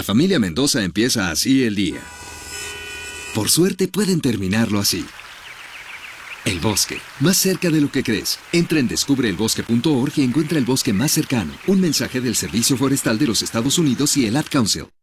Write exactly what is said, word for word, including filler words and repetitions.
La familia Mendoza empieza así el día. Por suerte pueden terminarlo así. El bosque, más cerca de lo que crees. Entra en descubre el bosque punto org y encuentra el bosque más cercano. Un mensaje del Servicio Forestal de los Estados Unidos y el Ad Council.